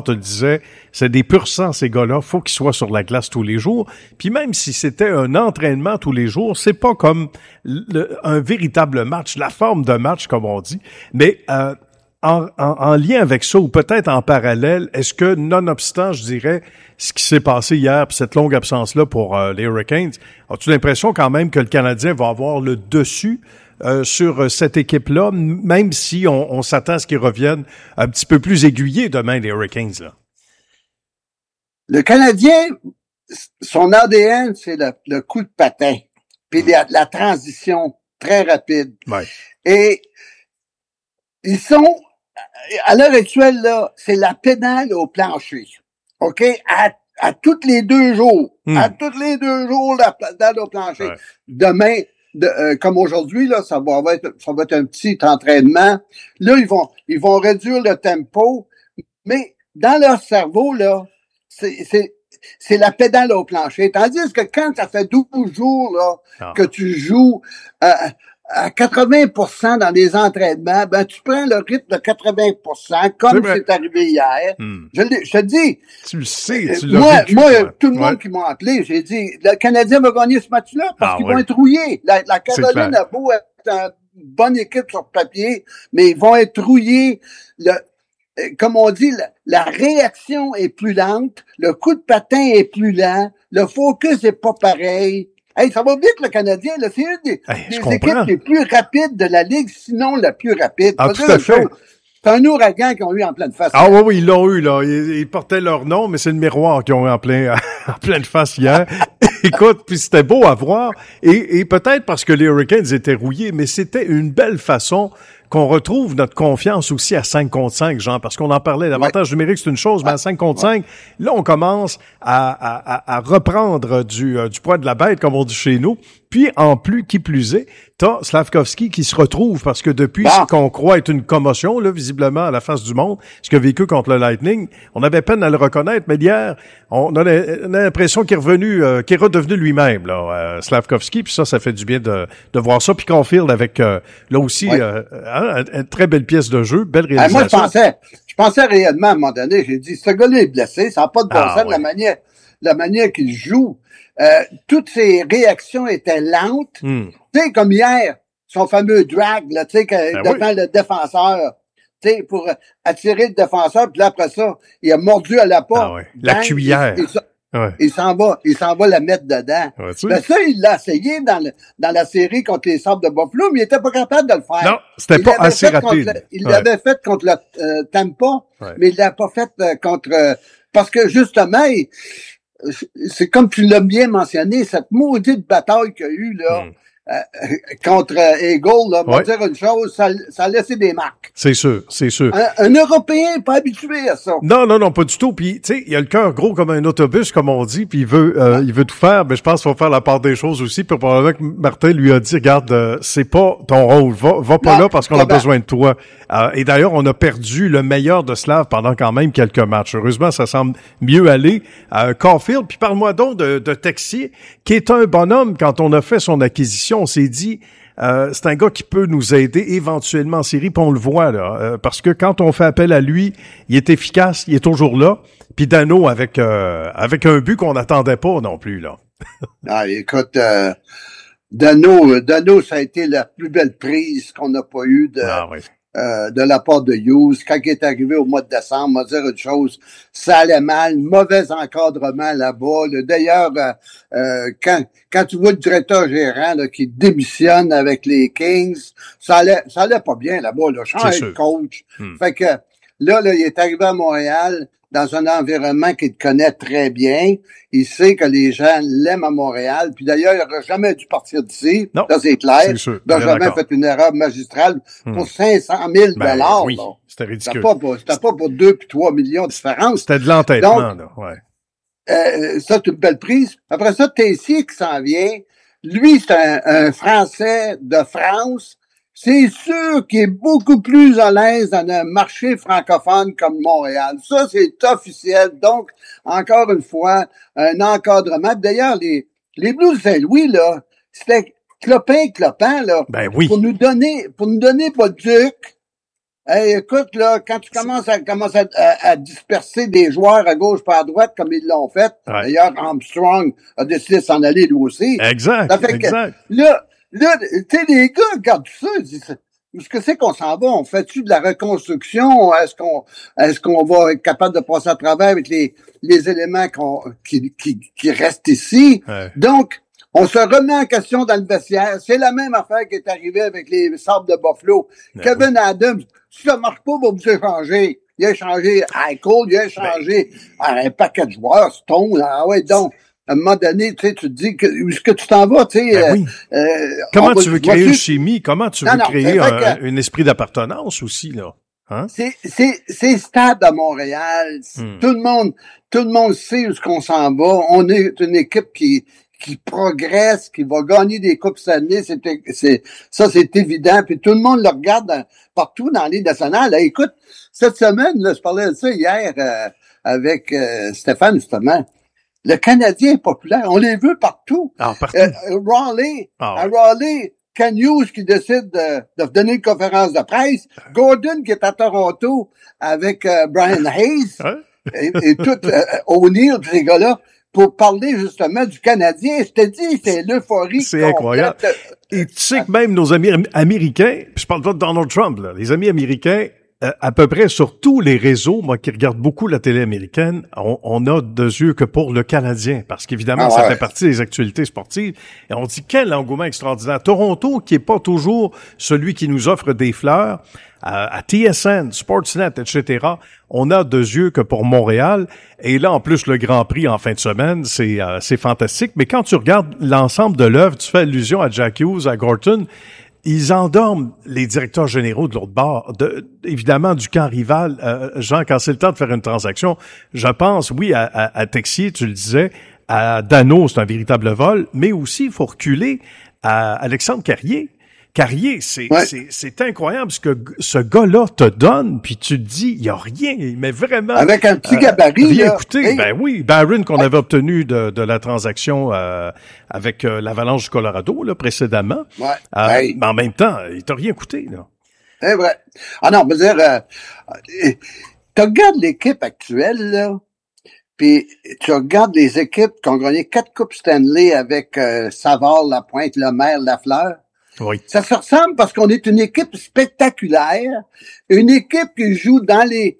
te le disait, c'est des pur sang, ces gars-là. Faut qu'ils soient sur la glace tous les jours. Puis même si c'était un entraînement tous les jours, c'est pas comme un véritable match, la forme de match, comme on dit. Mais en lien avec ça, ou peut-être en parallèle, est-ce que, nonobstant, je dirais, ce qui s'est passé hier, puis cette longue absence-là pour les Hurricanes, as-tu l'impression quand même que le Canadien va avoir le dessus sur cette équipe-là, même si on s'attend à ce qu'ils reviennent un petit peu plus aiguillés demain, les Hurricanes, là? Le Canadien, son ADN, c'est le coup de patin, puis la transition très rapide. Ouais. Et ils sont, à l'heure actuelle, là, c'est la pédale au plancher. OK? À tous les 2 jours. À tous les 2 jours, la pédale au plancher. Ouais. Demain, comme aujourd'hui, là, ça va être un petit entraînement. Là, ils vont réduire le tempo, mais dans leur cerveau, là, c'est la pédale au plancher. Tandis que quand ça fait 12 jours, là, que tu joues, à 80% dans les entraînements, ben, tu prends le rythme de 80%, comme c'est arrivé hier. Je te dis. Tu le sais, tu l'as vécu. Moi, tout le monde qui m'a appelé, j'ai dit, le Canadien va gagner ce match-là parce qu'ils vont être rouillés. La Caroline a beau être une bonne équipe sur papier, mais ils vont être rouillés. Comme on dit, la réaction est plus lente, le coup de patin est plus lent, le focus est pas pareil. Hey, ça va bien que le Canadien, là, c'est une des équipes les plus rapides de la Ligue, sinon la plus rapide. Ah, tout à fait. C'est un ouragan qu'ils ont eu en pleine face. Ah oui, ils l'ont eu, là. Ils portaient leur nom, mais c'est le miroir qu'ils ont eu en pleine face hier. Écoute, puis c'était beau à voir. Et peut-être parce que les Hurricanes étaient rouillés, mais c'était une belle façon qu'on retrouve notre confiance aussi à 5 contre 5, Jean, parce qu'on en parlait. L'avantage numérique, c'est une chose, mais à 5 contre 5, là, on commence à reprendre du poids de la bête, comme on dit chez nous. Puis, en plus, qui plus est, t'as Slavkovski qui se retrouve, parce que depuis ce qu'on croit être une commotion, là, visiblement, à la face du monde, ce qu'il a vécu contre le Lightning, on avait peine à le reconnaître, mais hier, on a l'impression qu'il est revenu, qu'il est redevenu lui-même, là, Slavkovski, puis ça fait du bien de voir ça. Puis Caulfield avec, là aussi, une très belle pièce de jeu, belle réalisation. Moi, je pensais réellement à un moment donné, j'ai dit, ce gars-là est blessé, ça n'a pas de bon sens de la manière qu'il joue. Toutes ses réactions étaient lentes. Tu sais, comme hier, son fameux drag, là, tu sais, devant le défenseur, tu sais, pour attirer le défenseur, puis là, après ça, il a mordu à la porte. La cuillère. Il s'en va la mettre dedans. Ben ça, il l'a essayé dans la série contre les Sabres de Buffalo, mais il était pas capable de le faire. Non, c'était pas assez rapide. Il l'avait fait contre le Tampa, mais il l'a pas fait contre... parce que, justement, c'est comme tu l'as bien mentionné, cette maudite bataille qu'il y a eu, là, contre Eagle, là, pour dire une chose, ça a laissé des marques. C'est sûr. Un Européen pas habitué à ça. Non, pas du tout. Puis, tu sais, il a le cœur gros comme un autobus, comme on dit, puis il veut tout faire, mais je pense qu'il faut faire la part des choses aussi. Puis probablement que Martin lui a dit, regarde, c'est pas ton rôle, va pas là parce qu'on a besoin de toi. Et d'ailleurs, on a perdu le meilleur de Slav pendant quand même quelques matchs. Heureusement, ça semble mieux aller. Caulfield, puis parle-moi donc de Texier, qui est un bonhomme quand on a fait son acquisition. On s'est dit, c'est un gars qui peut nous aider éventuellement en série, puis on le voit là, parce que quand on fait appel à lui, il est efficace, il est toujours là. Puis Dano avec un but qu'on n'attendait pas non plus là. Écoute, Dano, ça a été la plus belle prise qu'on n'a pas eue de la part de Hughes. Quand il est arrivé au mois de décembre, on va dire une chose, ça allait mal, mauvais encadrement là-bas. D'ailleurs, quand tu vois le directeur gérant là, qui démissionne avec les Kings, ça allait pas bien là-bas, là, change de coach. Fait que là, il est arrivé à Montréal dans un environnement qu'il connaît très bien. Il sait que les gens l'aiment à Montréal. Puis d'ailleurs, il n'aurait jamais dû partir d'ici. Non, là, c'est clair. C'est sûr. Il n'a jamais fait une erreur magistrale pour 500 000 oui, là. c'était ridicule. C'était pas pour 2 puis 3 millions de différence. C'était de l'entêtement, là. Ouais. Ça, c'est une belle prise. Après ça, Tessier qui s'en vient. Lui, c'est un Français de France. C'est sûr qu'il est beaucoup plus à l'aise dans un marché francophone comme Montréal. Ça, c'est officiel. Donc, encore une fois, un encadrement. D'ailleurs, les Blues de Saint-Louis, là, c'était clopin, là. Ben oui. Pour nous donner Bolduc, Hey, écoute, là, quand tu commences à disperser des joueurs à gauche pas à droite, comme ils l'ont fait, d'ailleurs, Armstrong a décidé de s'en aller lui aussi. Exact, Ça fait exact. Que, là, tu sais, les gars, regarde tout ça, ils disent, est-ce que c'est qu'on s'en va? On fait-tu de la reconstruction? Est-ce qu'on va être capable de passer à travers avec les éléments qui restent ici? Ouais. Donc, on se remet en question dans le vestiaire. C'est la même affaire qui est arrivée avec les Sabres de Buffalo. Kevin Adams, si ça marche pas, va vous échanger. Il a échangé Eichel, il a échangé un paquet de joueurs, Stone. Ah ouais, donc, à un moment donné, tu sais, tu te dis où est-ce que tu t'en vas, tu sais. Oui. Comment tu veux créer une chimie? Comment tu veux créer un esprit d'appartenance aussi, là? Hein? C'est stable à Montréal. Tout le monde sait où est-ce qu'on s'en va. On est une équipe qui progresse, qui va gagner des coupes cette année, c'est évident. Puis tout le monde le regarde partout dans les nationales. Là, écoute, cette semaine, là, je parlais de ça hier avec Stéphane, justement. Le Canadien est populaire. On les veut partout. Partout. Raleigh, à Raleigh, Ken Hughes qui décide de donner une conférence de presse. Gordon qui est à Toronto avec Brian Hayes et tout O'Neill, ces gars-là, pour parler justement du Canadien. Je te dis, c'est l'euphorie. C'est incroyable. Et tu sais que même nos amis américains, puis je parle pas de Donald Trump, là, les amis américains, à peu près sur tous les réseaux, moi qui regarde beaucoup la télé américaine, on a de yeux que pour le Canadien, parce qu'évidemment, ça fait partie des actualités sportives. Et on dit quel engouement extraordinaire. Toronto, qui est pas toujours celui qui nous offre des fleurs, à TSN, Sportsnet, etc., on a de yeux que pour Montréal. Et là, en plus, le Grand Prix en fin de semaine, c'est fantastique. Mais quand tu regardes l'ensemble de l'œuvre, tu fais allusion à Jack Hughes, à Gorton, ils endorment les directeurs généraux de l'autre bord, évidemment du camp rival. Jean, quand c'est le temps de faire une transaction, je pense, oui, à Texier, tu le disais, à Dano, c'est un véritable vol, mais aussi, il faut reculer à Alexandre Carrier. Carrier, c'est incroyable ce que ce gars-là te donne, puis tu te dis, il y a rien, mais vraiment... Avec un petit gabarit, rien écouté. Ben oui, Barron qu'on avait obtenu de la transaction avec l'Avalanche du Colorado, là, précédemment. Mais en même temps, il t'a rien coûté, là. C'est vrai. Ah non, je veux dire, tu regardes l'équipe actuelle, là, puis tu regardes les équipes qui ont gagné 4 Coupes Stanley avec Savard, Lapointe, Lemaire, Lafleur. Oui. Ça se ressemble parce qu'on est une équipe spectaculaire, une équipe qui joue dans les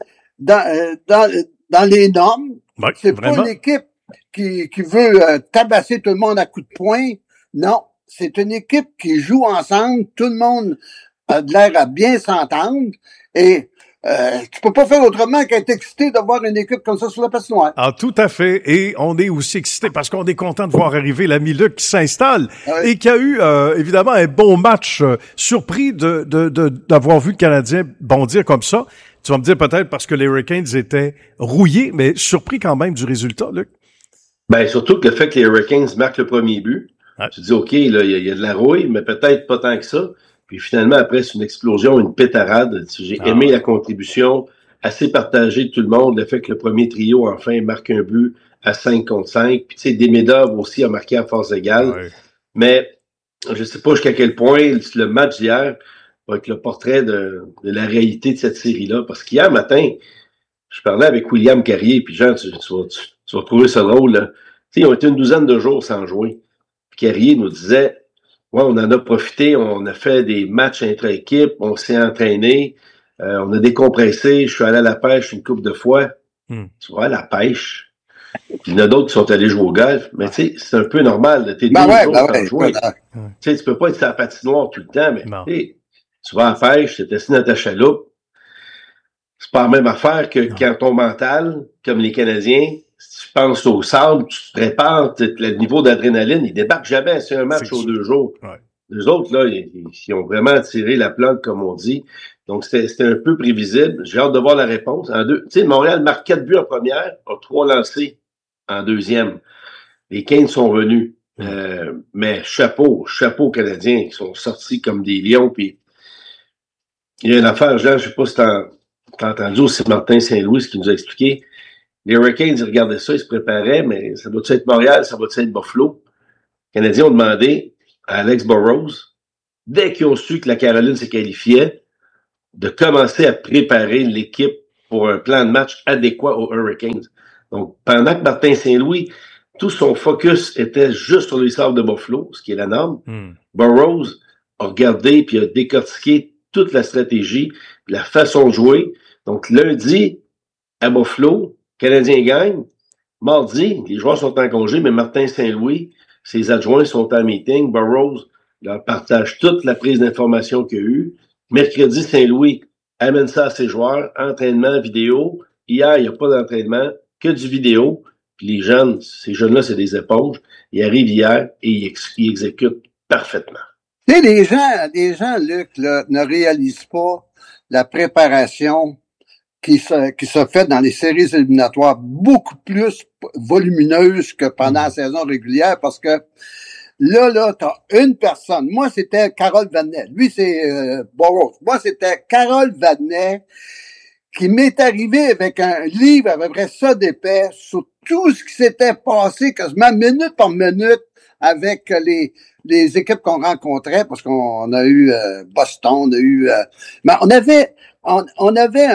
normes. Oui, c'est vraiment. Pas une équipe qui veut tabasser tout le monde à coups de poing. Non, c'est une équipe qui joue ensemble. Tout le monde a de l'air à bien s'entendre et tu peux pas faire autrement qu'être excité de voir une équipe comme ça sur la patinoire. Ah, tout à fait. Et on est aussi excité parce qu'on est content de voir arriver l'ami Luc qui s'installe et qui a eu, évidemment, un bon match. Surpris d'avoir vu le Canadien bondir comme ça. Tu vas me dire peut-être parce que les Hurricanes étaient rouillés, mais surpris quand même du résultat, Luc. Ben, surtout que le fait que les Hurricanes marquent le premier but. Ouais. Tu te dis, OK, là, il y a de la rouille, mais peut-être pas tant que ça. Puis finalement, après, c'est une explosion, une pétarade. J'ai aimé la contribution assez partagée de tout le monde. Le fait que le premier trio, enfin, marque un but à 5 contre 5. Puis tu sais, Demidov aussi a marqué à force égale. Ouais. Mais je sais pas jusqu'à quel point le match d'hier va être le portrait de la réalité de cette série-là. Parce qu'hier matin, je parlais avec William Carrier. Puis Jean, tu vas trouver ça drôle. Là. Tu sais, ils ont été une douzaine de jours sans jouer. Puis Carrier nous disait... Ouais, on en a profité, on a fait des matchs intra-équipe, on s'est entraîné, on a décompressé, je suis allé à la pêche une couple de fois. Tu vois, la pêche. Puis il y en a d'autres qui sont allés jouer au golf, mais tu sais, c'est un peu normal, t'es 2 jours sans jouer. Tu sais, tu peux pas être sur la patinoire tout le temps, mais tu vas à la pêche, t'es assis dans ta chaloupe. C'est pas la même affaire que quand ton mental, comme les Canadiens, si tu penses au sable, tu te prépares, le niveau d'adrénaline, il débarque jamais sur un match aux 2 jours. Ouais. Les autres, là, ils ont vraiment tiré la plante, comme on dit. Donc, c'était un peu prévisible. J'ai hâte de voir la réponse. Tu sais, Montréal marque 4 buts en première, a 3 lancés en deuxième. Les Canes sont venus. Mais chapeau aux Canadiens, qui sont sortis comme des lions. Puis il y a une affaire, Jean, je sais pas si t'as entendu, c'est Martin Saint-Louis qui nous a expliqué. Les Hurricanes, ils regardaient ça, ils se préparaient, mais ça doit être Montréal, ça doit être Buffalo. Les Canadiens ont demandé à Alex Burrows, dès qu'ils ont su que la Caroline se qualifiait, de commencer à préparer l'équipe pour un plan de match adéquat aux Hurricanes. Donc, pendant que Martin Saint-Louis, tout son focus était juste sur les Sabres de Buffalo, ce qui est la norme, Burroughs a regardé puis a décortiqué toute la stratégie, la façon de jouer. Donc, lundi, à Buffalo, Canadien gagne. Mardi, les joueurs sont en congé, mais Martin Saint-Louis, ses adjoints sont en meeting. Burroughs leur partage toute la prise d'information qu'il y a eu. Mercredi, Saint-Louis amène ça à ses joueurs. Entraînement, vidéo. Hier, il n'y a pas d'entraînement, que du vidéo. Puis les jeunes, ces jeunes-là, c'est des éponges. Ils arrivent hier et ils exécutent parfaitement. Tu sais, les gens, Luc, là, ne réalisent pas la préparation qui se fait dans les séries éliminatoires beaucoup plus volumineuse que pendant la saison régulière parce que là, t'as une personne. Moi, c'était Carole Vadnais. Lui, c'est Burroughs. Moi, c'était Carole Vadnais qui m'est arrivé avec un livre à peu près ça d'épais sur tout ce qui s'était passé quasiment minute par minute avec les équipes qu'on rencontrait parce qu'on a eu Boston, on a eu mais on avait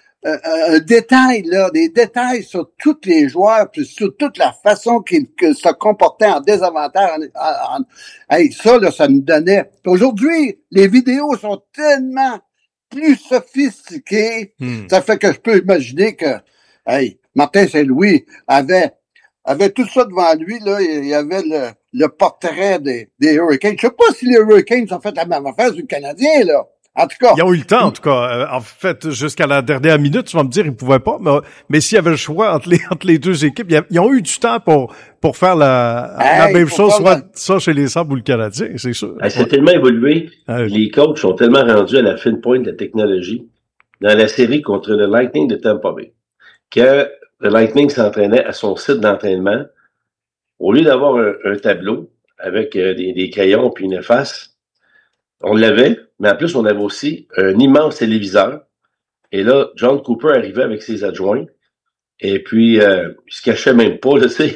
un détail là, des détails sur tous les joueurs, puis sur toute la façon qu'ils se comportaient en désavantage. Hey, ça là, ça nous donnait. Puis aujourd'hui, les vidéos sont tellement plus sophistiquées. Ça fait que je peux imaginer que, hey, Martin Saint-Louis avait tout ça devant lui là. Il y avait le portrait des Hurricanes. Je sais pas si les Hurricanes ont fait la même affaire du Canadien là. En tout cas. Ils ont eu le temps, en tout cas. En fait, jusqu'à la dernière minute, tu vas me dire, ils pouvaient pas, mais s'il y avait le choix entre les deux équipes, ils ont eu du temps pour faire la même chose, soit ça chez les Sabres ou le Canadien, c'est sûr. C'est tellement évolué. Les coachs sont tellement rendus à la fine pointe de la technologie dans la série contre le Lightning de Tampa Bay que le Lightning s'entraînait à son site d'entraînement. Au lieu d'avoir un tableau avec des crayons puis une efface, on l'avait, mais en plus, on avait aussi un immense téléviseur. Et là, John Cooper arrivait avec ses adjoints. Et puis, il se cachait même pas, tu sais.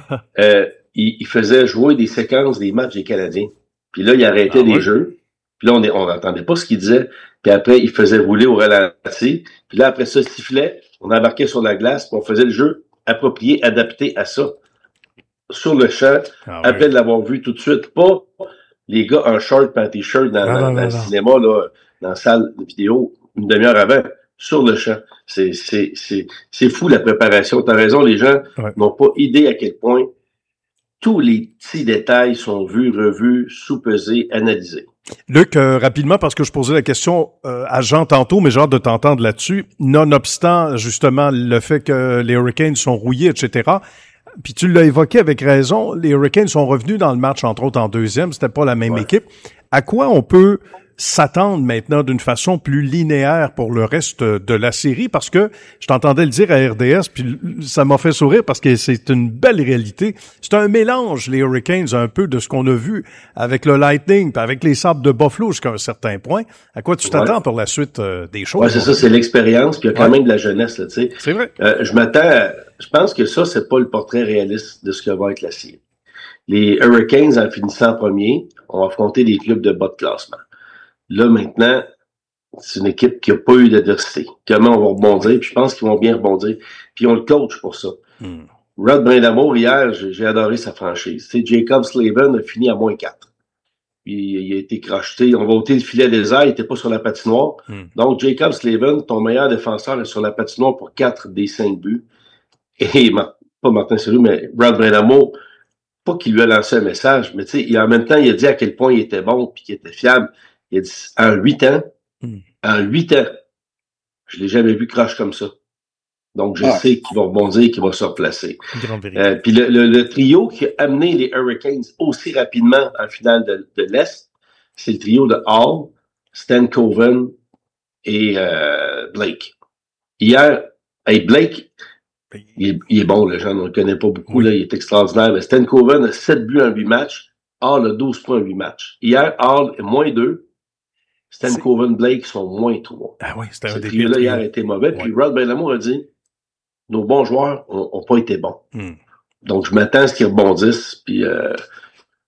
Il faisait jouer des séquences des matchs des Canadiens. Puis là, il arrêtait des jeux. Puis là, on n'entendait pas ce qu'il disait. Puis après, il faisait rouler au ralenti. Puis là, après ça, il sifflait. On embarquait sur la glace. Puis on faisait le jeu approprié, adapté à ça. Sur le champ, après l'avoir vu tout de suite. Pas les gars en short et en t-shirt dans le cinéma, là, dans la salle de vidéo, une demi-heure avant, sur le champ. C'est fou la préparation. T'as raison, les gens n'ont pas idée à quel point tous les petits détails sont vus, revus, sous-pesés, analysés. Luc, rapidement, parce que je posais la question à Jean tantôt, mais j'ai hâte de t'entendre là-dessus. Nonobstant, justement, le fait que les Hurricanes sont rouillés, etc., puis tu l'as évoqué avec raison, les Hurricanes sont revenus dans le match, entre autres en deuxième, c'était pas la même équipe. À quoi on peut s'attendre maintenant d'une façon plus linéaire pour le reste de la série? Parce que je t'entendais le dire à RDS, puis ça m'a fait sourire parce que c'est une belle réalité. C'est un mélange, les Hurricanes, un peu de ce qu'on a vu avec le Lightning, puis avec les Sabres de Buffalo jusqu'à un certain point. À quoi tu t'attends pour la suite des choses? Ouais, c'est ça, c'est l'expérience, puis il y a quand même de la jeunesse, là, tu sais. C'est vrai. Je pense que ça, c'est pas le portrait réaliste de ce que va être la série. Les Hurricanes, en finissant premier, ont affronté des clubs de bas de classement. Là, maintenant, c'est une équipe qui n'a pas eu d'adversité. Comment on va rebondir? Puis je pense qu'ils vont bien rebondir. Puis on le coach pour ça. Rod Brindamour, hier, j'ai adoré sa franchise. Tu sais, Jacob Slavin a fini à -4. Puis il a été crocheté. On va ôter le filet désert, il n'était pas sur la patinoire. Donc, Jacob Slavin, ton meilleur défenseur, est sur la patinoire pour 4 des 5 buts. Et pas Martin Saint-Louis, mais Rod Brindamour, pas qu'il lui a lancé un message, mais tu sais, en même temps, il a dit à quel point il était bon puis qu'il était fiable. Il a dit, en 8 ans, je l'ai jamais vu crash comme ça. Donc, je sais qu'il va rebondir, qu'il va se replacer. Puis le trio qui a amené les Hurricanes aussi rapidement en finale de l'Est, c'est le trio de Hall, Stan Coven et Blake. Hier, Blake, il est bon, les gens ne le connaissent pas beaucoup, là, il est extraordinaire. Mais Stan Coven a 7 buts en 8 matchs. Hall a 12 points en 8 matchs. Hier, Hall est -2. Stan Coven, Blake sont -3. Ah oui, c'était un des trio-là hier a été mauvais. Puis Rod Brindamour a dit, nos bons joueurs ont pas été bons. Donc, je m'attends à ce qu'ils rebondissent. Puis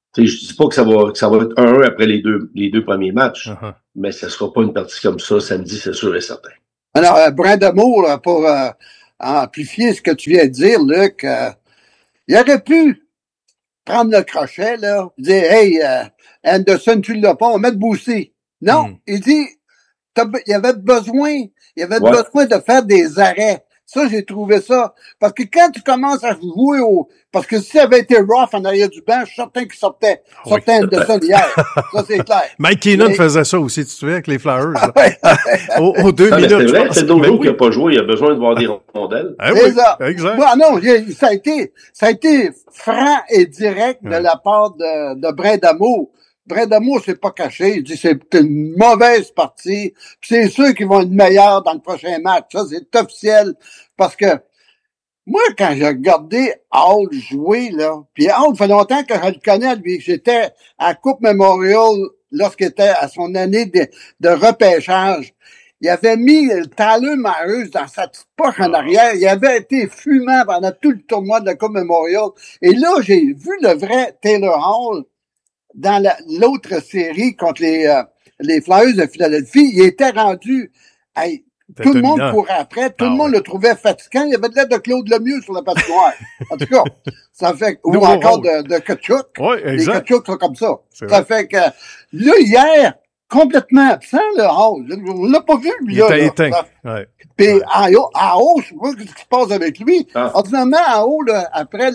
Tu sais, je dis pas que ça va être 1-1 après les deux premiers matchs, mais ça sera pas une partie comme ça samedi, c'est sûr et certain. Alors, brin d'amour, pour amplifier ce que tu viens de dire, Luc, il aurait pu prendre le crochet, là, dire, hey, Anderson, tu l'as pas, on va mettre Boussy. Non, il dit, il y avait besoin de faire des arrêts. Ça, j'ai trouvé ça. Parce que quand tu commences à jouer parce que si ça avait été rough en arrière du banc, je suis certain qu'il sortait Anderson hier. Ça, c'est clair. Mike Keenan faisait ça aussi, tu te souviens, avec les Flyers. aux 2 minutes. C'est vrai, c'est Dojo qui n'a pas joué, il a besoin de voir des rondelles. C'est ça. Exact. Non, ça a été franc et direct de la part de Brin d'amour. Brin d'amour, c'est pas caché. Il dit c'est une mauvaise partie. Puis c'est sûr qu'ils vont être meilleurs dans le prochain match. Ça, c'est officiel. Parce que moi, quand j'ai regardé Hall jouer, là, puis Hall, fait longtemps que je le connais, lui. J'étais à Coupe Memorial lorsqu'il était à son année de repêchage. Il avait mis le Tyler Myers dans sa petite poche en arrière. Il avait été fumant pendant tout le tournoi de la Coupe Memorial. Et là, j'ai vu le vrai Taylor Hall dans l'autre série contre les Flyers de Philadelphie. Il était rendu... Hey, tout le monde courait après. Tout le monde le trouvait fatigant. Il y avait de l'air de Claude Lemieux sur la patinoire. En tout cas, ça fait... Ou encore de Tkachuk. Oui, exact. Les Tkachuk sont comme ça. Ça fait que... Là, hier, complètement absent, le Hall. On l'a pas vu, lui. Il était éteint. Ouais. Puis en haut, je sais pas ce qui se passe avec lui. Ordinairement, en haut, là, après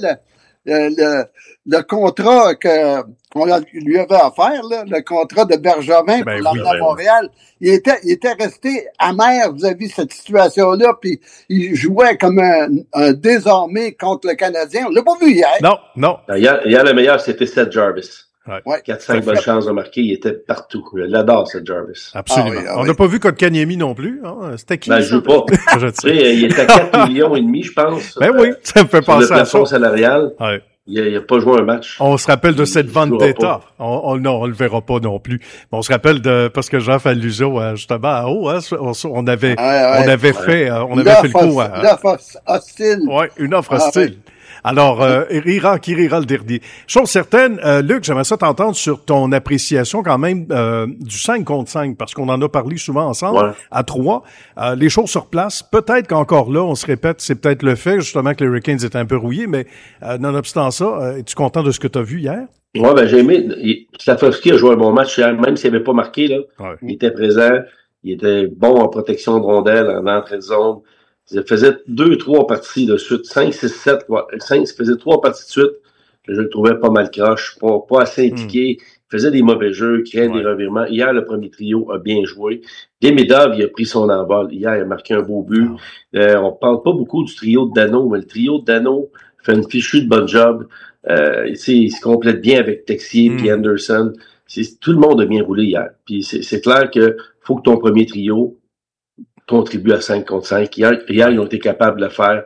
le contrat qu'on lui avait offert, là, le contrat de Bergevin pour l'emmener à Montréal, il était resté amer vis-à-vis de cette situation-là, puis il jouait comme un désarmé contre le Canadien. On l'a pas vu hier. Non. Hier, le meilleur, c'était Seth Jarvis. Ouais. 4-5 bonnes chances de marquer, il était partout. Je l'adore, Seth Jarvis. Absolument. On n'a pas vu Kotkaniemi non plus. Hein? C'était qui? Je veux pas. Il était à 4,5 millions, je pense. Ben oui, ça me fait penser à ça. Le plafond salarial. Ouais. Il a pas joué un match. On se rappelle de cette vendetta. Non, on le verra pas non plus. Mais on se rappelle parce que Jean Faluso, justement, à haut, hein, on avait fait le coup. Une offre hostile. Ouais, une offre hostile. Alors, qui rira le dernier. Chose certaine, Luc, j'aimerais ça t'entendre sur ton appréciation quand même du 5 contre 5, parce qu'on en a parlé souvent ensemble, à 3. Les choses sur place, peut-être qu'encore là, on se répète, c'est peut-être le fait justement que les Hurricanes étaient un peu rouillés, mais nonobstant ça, es-tu content de ce que tu as vu hier? Ouais, j'ai aimé. Slafkovsky a joué un bon match hier, même s'il n'avait pas marqué, là. Ouais. Il était présent, il était bon en protection de rondelles, en entrée de zone. Il faisait 2-3 parties de suite, 5, 6, 7, 5, il faisait 3 parties de suite. Je le trouvais pas mal croche, pas assez impliqué. Il faisait des mauvais jeux, créait des revirements. Hier, le premier trio a bien joué. Demidov, il a pris son envol. Hier, il a marqué un beau but. On parle pas beaucoup du trio de Dano, mais le trio de Dano fait une fichue de bon job. Il se complète bien avec Texier et Anderson. Tout le monde a bien roulé hier. Puis c'est clair que faut que ton premier trio contribue à 5 contre 5. Hier, ils ont été capables de le faire.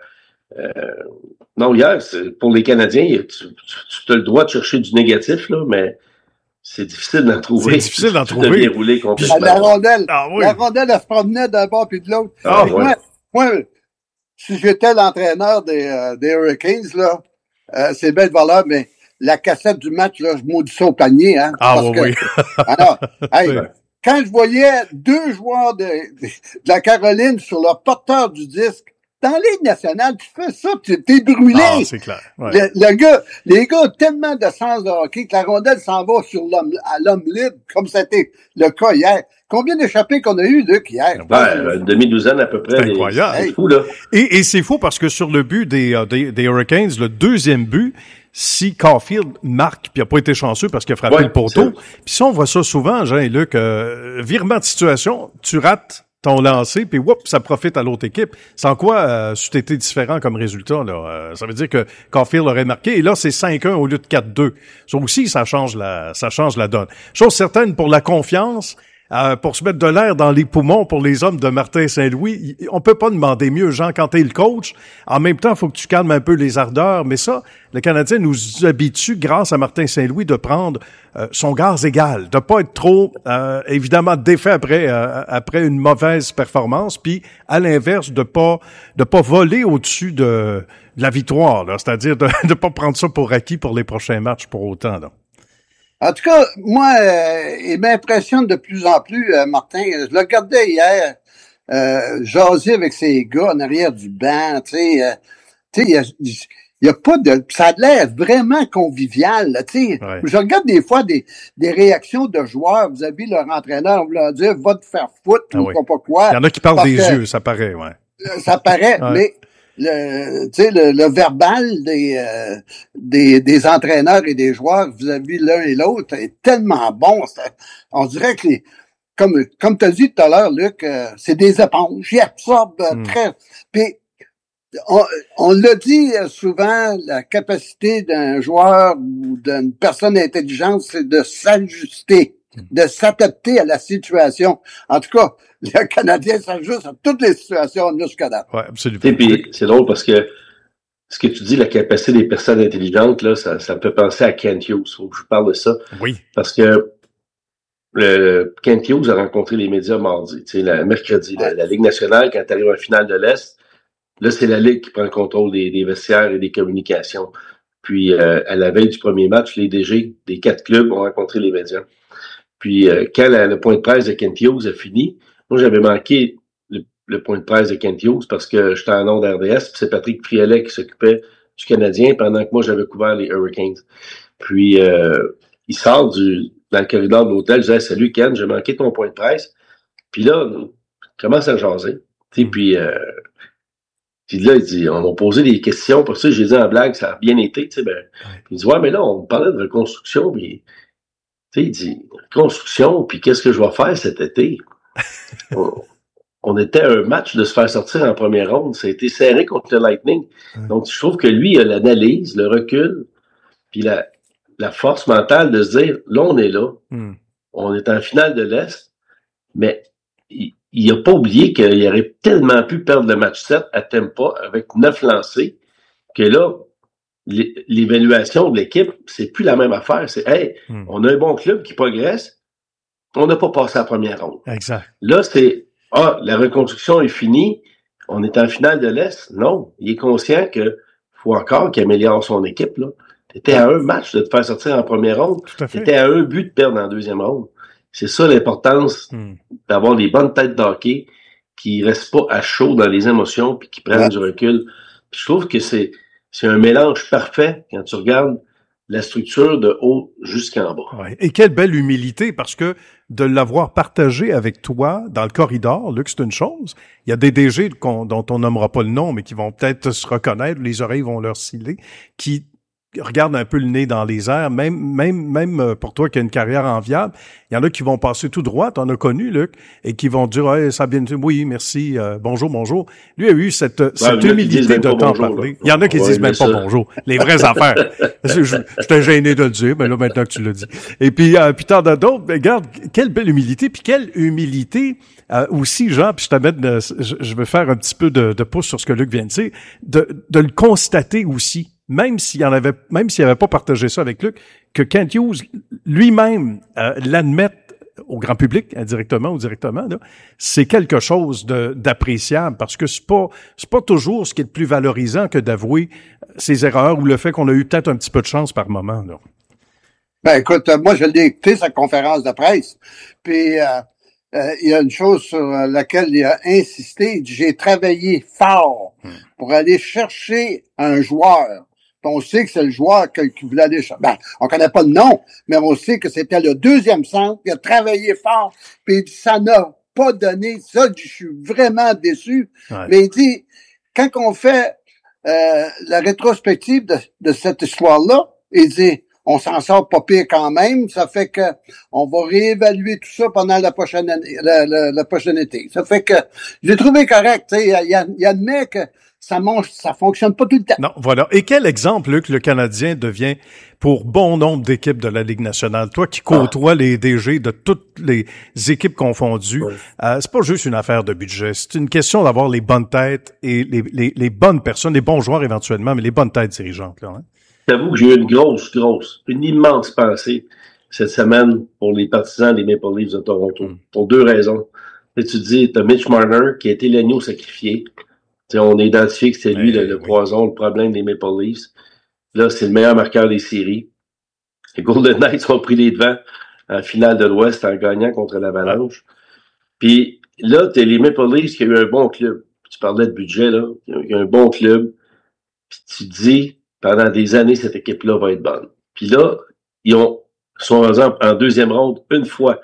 Non, hier, pour les Canadiens, tu as le droit de chercher du négatif, là, mais c'est difficile d'en trouver. C'est difficile d'en trouver. Bien roulé complètement. La rondelle, elle se promenait d'un bord puis de l'autre. Moi, si j'étais l'entraîneur des Hurricanes, là, c'est belle valeur, mais la cassette du match, là, je maudis ça au panier, hein. Oui. Alors, quand je voyais 2 joueurs de la Caroline sur le porteur du disque, dans la Ligue nationale, tu fais ça, t'es brûlé. Ah, c'est clair. Ouais. Les gars ont tellement de sens de hockey que la rondelle s'en va à l'homme libre, comme c'était le cas hier. Combien d'échappées qu'on a eu, Luc, hier? Une demi-douzaine à peu près. C'est incroyable. C'est fou, là. Et c'est fou parce que sur le but des Hurricanes, le deuxième but, si Caulfield marque, puis il n'a pas été chanceux parce qu'il a frappé le poteau, puis ça, on voit ça souvent, Jean et Luc, virement de situation, tu rates ton lancé, puis ça profite à l'autre équipe. Sans quoi, c'eût été différent comme résultat, là. Ça veut dire que Caulfield aurait marqué, et là, c'est 5-1 au lieu de 4-2. Ça aussi, ça change la donne. Chose certaine, pour la confiance, pour se mettre de l'air dans les poumons pour les hommes de Martin Saint-Louis, on peut pas demander mieux, Jean, quand t'es le coach. En même temps, il faut que tu calmes un peu les ardeurs, mais ça, le Canadien nous habitue, grâce à Martin Saint-Louis, de prendre son gaz égal, de pas être trop, évidemment, défait après une mauvaise performance, puis à l'inverse, de pas voler au-dessus de la victoire, là, c'est-à-dire de pas prendre ça pour acquis pour les prochains matchs pour autant, là. En tout cas, moi, il m'impressionne de plus en plus, Martin. Je le regardais hier, jaser avec ses gars en arrière du banc, tu sais, il y a pas de, ça a l'air vraiment convivial, là, tu sais. Ouais. Je regarde des fois des réactions de joueurs vis-à-vis leur entraîneur, on leur dire, va te faire foutre, ou oui. je sais pas quoi. Il y en a qui parlent des yeux, ça paraît, ouais. Ça paraît, ouais. mais le verbal des entraîneurs et des joueurs vis-à-vis l'un et l'autre est tellement bon. On dirait que comme tu as dit tout à l'heure, Luc, c'est des éponges. Ils absorbent très. Puis on l'a dit souvent, la capacité d'un joueur ou d'une personne intelligente, c'est de s'ajuster, de s'adapter à la situation. En tout cas, le Canadien s'ajuste à toutes les situations jusqu'à date. Oui, absolument. Et puis, c'est drôle parce que ce que tu dis, la capacité des personnes intelligentes, là, ça me fait penser à Kent Hughes. Faut que je parle de ça. Oui. Parce que Kent Hughes a rencontré les médias mardi, mercredi. Ouais. La Ligue nationale, quand tu arrives en finale de l'Est, là, c'est la Ligue qui prend le contrôle des vestiaires et des communications. Puis, à la veille du premier match, les DG des 4 clubs ont rencontré les médias. Puis, quand le point de presse de Kent Hughes a fini, moi, j'avais manqué le point de presse de Kent Hughes parce que j'étais en nom d'RDS, puis c'est Patrick Friolet qui s'occupait du Canadien pendant que moi, j'avais couvert les Hurricanes. Puis, il sort dans le corridor de l'hôtel, je disais, salut Ken, j'ai manqué ton point de presse. Puis là, on commence à jaser. Puis là, il dit, on m'a posé des questions, pour ça, j'ai dit en blague, ça a bien été, il dit, ouais, mais là, on me parlait de reconstruction, puis, il dit, reconstruction, puis qu'est-ce que je vais faire cet été? On était à un match de se faire sortir en première ronde, ça a été serré contre le Lightning. Donc, je trouve que lui, il a l'analyse, le recul, puis la force mentale de se dire, là, on est là, on est en finale de l'Est, mais il n'a pas oublié qu'il aurait tellement pu perdre le match 7 à Tampa avec 9 lancés, que là, l'évaluation de l'équipe, c'est plus la même affaire. C'est, hey, on a un bon club qui progresse, on n'a pas passé la première ronde. Exact. Là, c'est, la reconstruction est finie, on est en finale de l'Est. Non, il est conscient que faut encore qu'il améliore son équipe, là. T'étais à un match de te faire sortir en première ronde. T'étais à un but de perdre en deuxième ronde. C'est ça l'importance d'avoir des bonnes têtes d'hockey qui restent pas à chaud dans les émotions puis qui prennent du recul. Puis je trouve que c'est un mélange parfait quand tu regardes la structure de haut jusqu'en bas. Ouais. Et quelle belle humilité, parce que de l'avoir partagé avec toi dans le corridor, Luc, c'est une chose. Il y a des DG dont on nommera pas le nom, mais qui vont peut-être se reconnaître, les oreilles vont leur sciller, qui regarde un peu le nez dans les airs, même pour toi qui as une carrière enviable, il y en a qui vont passer tout droit, t'en as connu, Luc, et qui vont dire, hey, ça vient, oui, merci, bonjour. Lui a eu cette humilité de t'en parler. Il y en a qui disent même pas bonjour. Les vraies affaires. J'étais gêné de le dire, mais là, maintenant que tu l'as dit. Et puis t'en as d'autres, regarde, quelle belle humilité, puis quelle humilité, aussi, Jean, puis je vais faire un petit peu de pouce sur ce que Luc vient de dire, de le constater aussi. Même s'il avait pas partagé ça avec Luc, que Kent Hughes lui-même l'admette au grand public, indirectement ou directement, là, c'est quelque chose d'appréciable parce que c'est pas toujours ce qui est le plus valorisant que d'avouer ses erreurs ou le fait qu'on a eu peut-être un petit peu de chance par moment, là. Ben écoute, moi je l'ai écouté sa conférence de presse, puis il y a une chose sur laquelle il a insisté, il dit, j'ai travaillé fort pour aller chercher un joueur. On sait que c'est le joueur qui voulait aller chercher. Ben, on connaît pas le nom, mais on sait que c'était le deuxième centre. Il a travaillé fort, puis ça n'a pas donné. Ça, je suis vraiment déçu. Ouais. Mais il dit, quand on fait la rétrospective de cette histoire-là, il dit, on s'en sort pas pire quand même. Ça fait que on va réévaluer tout ça pendant la prochaine année, la prochaine été. Ça fait que j'ai trouvé correct. Il admet que ça fonctionne pas tout le temps. Non, voilà. Et quel exemple, Luc, le Canadien devient pour bon nombre d'équipes de la Ligue nationale. Toi qui côtoies les DG de toutes les équipes confondues, c'est pas juste une affaire de budget. C'est une question d'avoir les bonnes têtes et les bonnes personnes, les bons joueurs éventuellement, mais les bonnes têtes dirigeantes, là, hein? J'avoue que j'ai eu une immense pensée cette semaine pour les partisans des Maple Leafs de Toronto. Pour 2 raisons. Et tu dis, t'as Mitch Marner qui a été l'agneau sacrifié. T'sais, on a identifié que c'était lui le poison, le problème des Maple Leafs. Là, c'est le meilleur marqueur des séries. Les Golden Knights ont pris les devants en finale de l'Ouest en gagnant contre l'Avalanche. Puis là, t'as les Maple Leafs qui a eu un bon club. Tu parlais de budget, là. Il y a un bon club. Puis tu te dis, pendant des années, cette équipe-là va être bonne. Puis là, sont en deuxième ronde une fois.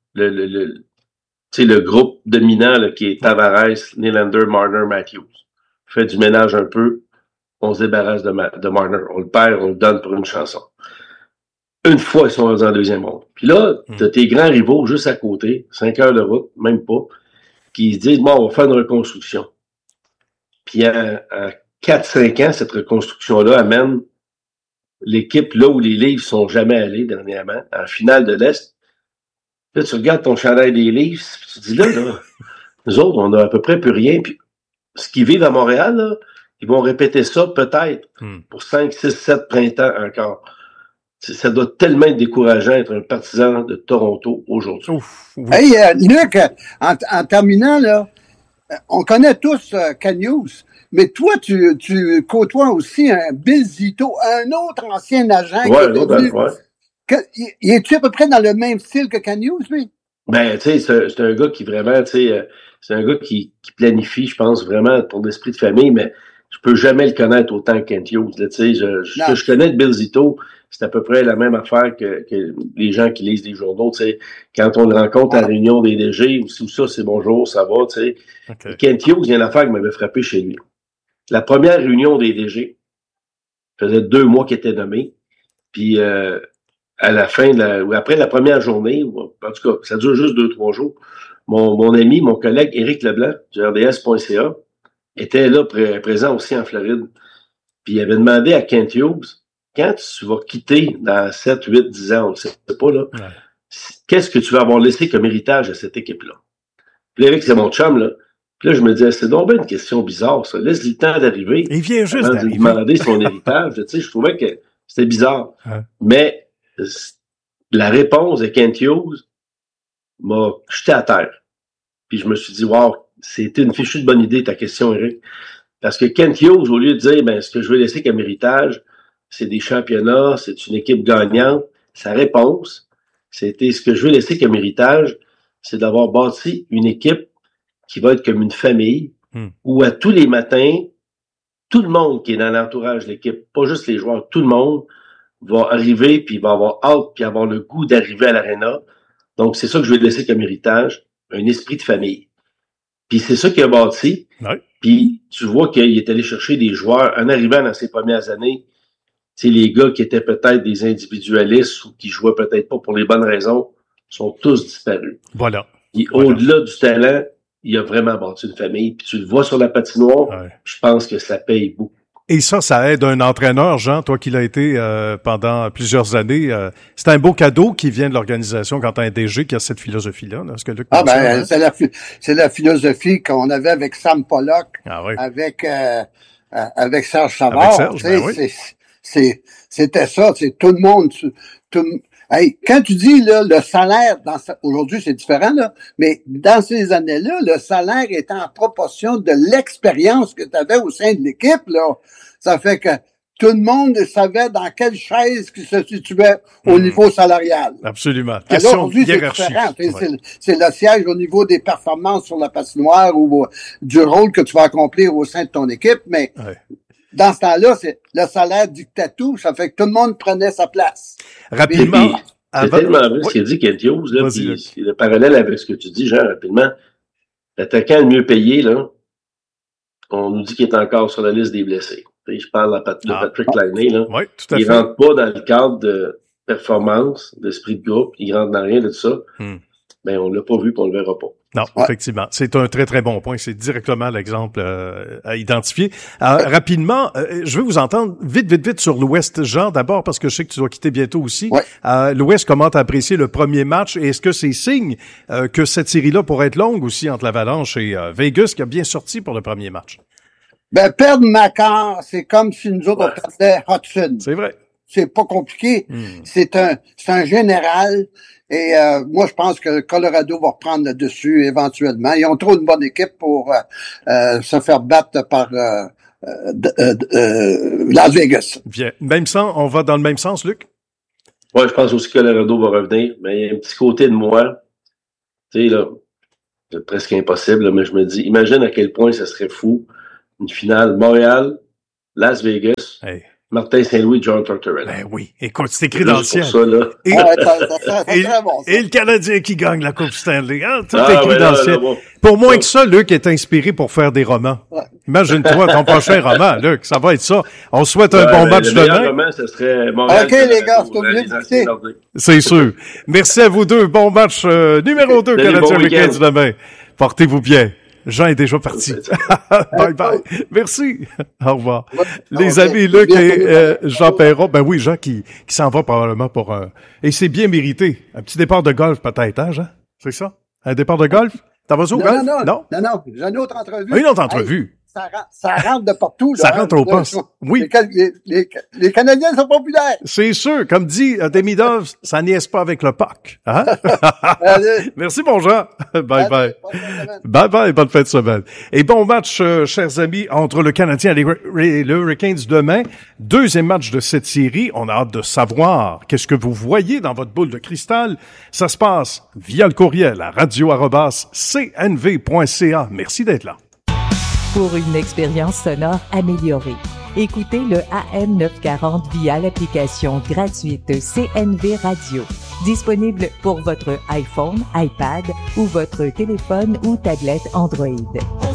Le groupe dominant là, qui est Tavares, Nylander, Marner, Matthews. Fait du ménage un peu. On se débarrasse de Marner. On le perd, on le donne pour une chanson. Une fois, ils sont en deuxième ronde. Puis là, t'as tes grands rivaux juste à côté, 5 heures de route, même pas, qui se disent, bon, on va faire une reconstruction. Puis en 4-5 ans, cette reconstruction-là amène l'équipe là où les Leafs sont jamais allés dernièrement, en finale de l'Est. Là, tu regardes ton chandail des Leafs, puis tu te dis là, nous autres, on a à peu près plus rien. Puis ce qu'ils vivent à Montréal, là, ils vont répéter ça peut-être pour 5, 6, 7 printemps encore. Ça doit tellement être décourageant être un partisan de Toronto aujourd'hui. Hey, Luc, en terminant, là, on connaît tous Ken Hughes, mais toi, tu côtoies aussi un Bill Zito, un autre ancien agent. Es-tu à peu près dans le même style que Ken Hughes, lui? Ben, tu sais, c'est un gars qui vraiment, tu sais, c'est un gars qui planifie, je pense, vraiment pour l'esprit de famille, mais je peux jamais le connaître autant que Kent Hughes. Tu sais, je connais de Bill Zito, c'est à peu près la même affaire que les gens qui lisent des journaux. Tu sais, quand on le rencontre à la réunion des DG, ou ça, c'est bonjour, ça va, tu sais. Okay. Kent Hughes, il y a une affaire qui m'avait frappé chez lui. La première réunion des DG, ça faisait 2 mois qu'il était nommé, puis à la fin ou après la première journée, en tout cas, ça dure juste 2-3 jours, mon ami, mon collègue Éric Leblanc, du RDS.ca, était là présent aussi en Floride. Puis il avait demandé à Kent Hughes, quand tu vas quitter dans 7, 8, 10 ans, on ne sait pas, là, qu'est-ce que tu vas avoir laissé comme héritage à cette équipe-là? Puis Éric, c'est mon chum, là. Puis là, je me disais, c'est donc bien une question bizarre, ça. Laisse-lui le temps d'arriver. Il vient juste d'arriver. De demander son héritage. Tu sais, je trouvais que c'était bizarre. Mais la réponse de Kent Hughes m'a jeté à terre. Puis je me suis dit, wow, c'était une fichue de bonne idée, ta question, Éric. Parce que Kent Hughes, au lieu de dire, ben, ce que je veux laisser comme héritage, c'est des championnats, c'est une équipe gagnante, sa réponse, c'était ce que je veux laisser comme héritage, c'est d'avoir bâti une équipe qui va être comme une famille, où à tous les matins, tout le monde qui est dans l'entourage de l'équipe, pas juste les joueurs, tout le monde va arriver, puis va avoir hâte, puis avoir le goût d'arriver à l'aréna. Donc, c'est ça que je veux laisser comme héritage, un esprit de famille. Puis c'est ça qu'il a bâti. Ouais. Puis tu vois qu'il est allé chercher des joueurs, en arrivant dans ses premières années, tu sais, les gars qui étaient peut-être des individualistes ou qui jouaient peut-être pas pour les bonnes raisons, sont tous disparus. Voilà. Puis au-delà du talent, il a vraiment bâti une famille. Puis tu le vois sur la patinoire, je pense que ça paye beaucoup. Et ça aide un entraîneur, Jean, toi qui l'as été pendant plusieurs années. C'est un beau cadeau qui vient de l'organisation quand t'as un DG qui a cette philosophie-là. Là. Est-ce que Luc c'est la philosophie qu'on avait avec Sam Pollock, avec Serge Savard. Avec Serge, c'était ça. C'est tout le monde. Hey, quand tu dis là, le salaire, aujourd'hui c'est différent, là, mais dans ces années-là, le salaire est en proportion de l'expérience que tu avais au sein de l'équipe. Là. Ça fait que tout le monde savait dans quelle chaise il se situait au niveau salarial. Absolument. Question de hiérarchie. C'est le siège au niveau des performances sur la patinoire ou du rôle que tu vas accomplir au sein de ton équipe, mais dans ce temps-là, c'est le salaire dictait tout. Ça fait que tout le monde prenait sa place. Rapidement. C'est tellement vrai ce qu'il a dit, Kent Hughes, là, puis le parallèle avec ce que tu dis, Jean, rapidement. L'attaquant le mieux payé, là, on nous dit qu'il est encore sur la liste des blessés. Je parle de Patrick Laine, là. Oui, tout à fait. Il rentre pas dans le cadre de performance, d'esprit de groupe, il rentre dans rien de ça. Ben, on l'a pas vu, puis on le verra pas. Non, effectivement. C'est un très, très bon point. C'est directement l'exemple à identifier. Rapidement, je veux vous entendre vite sur l'Ouest, Jean, d'abord, parce que je sais que tu dois quitter bientôt aussi. L'Ouest, comment t'as apprécié le premier match? Et est-ce que c'est signe que cette série-là pourrait être longue aussi entre l'Avalanche et Vegas, qui a bien sorti pour le premier match? Ben, perdre Makar, c'est comme si nous autres, on perdait Hudson. C'est vrai. C'est pas compliqué. C'est un général. Et moi, je pense que Colorado va reprendre le dessus éventuellement. Ils ont trop une bonne équipe pour se faire battre par Las Vegas. Bien. Même sens, on va dans le même sens, Luc? Ouais, je pense aussi que Colorado va revenir, mais il y a un petit côté de moi, tu sais, là, c'est presque impossible, là, mais je me dis, imagine à quel point ça serait fou, une finale Montréal, Las Vegas, Hey. Martin Saint-Louis, John Tortorella. Ben oui, écoute, c'est écrit dans le ciel. Ça, là. Et le Canadien qui gagne la Coupe Stanley. Hein? Tout Ah, est écrit dans le ciel. Bon. Pour moins que ça, Luc est inspiré pour faire des romans. Ouais. Imagine-toi ton prochain roman, Luc. Ça va être ça. On souhaite un bon match demain. Le roman, ce serait Montréal. OK, les gars, c'est obligé d'écouter. C'est sûr. Merci à vous deux. Bon match numéro 2, Canadien Hurricanes demain. Portez-vous bien. Jean est déjà parti. Bye bye. Merci. Au revoir. Les amis, Luc et Jean Perron. Ben oui, Jean qui s'en va probablement pour et c'est bien mérité. Un petit départ de golf peut-être, hein, Jean? C'est ça? Un départ de golf? T'en vas au golf? Non. J'ai une autre entrevue. Une autre entrevue. Ça rentre de partout, là. Ça rentre au poste. Oui. Les Canadiens sont populaires. C'est sûr. Comme dit Demidov, ça niaise pas avec le puck. Hein? Merci, bon Jean. Bye bye. Bye bye. Bonne fin de semaine. Et bon match, chers amis, entre le Canadien et les Hurricanes demain. Deuxième match de cette série. On a hâte de savoir qu'est-ce que vous voyez dans votre boule de cristal. Ça se passe via le courriel à radio@cnv.ca. Merci d'être là. Pour une expérience sonore améliorée, écoutez le AM 940 via l'application gratuite CNV Radio, disponible pour votre iPhone, iPad ou votre téléphone ou tablette Android.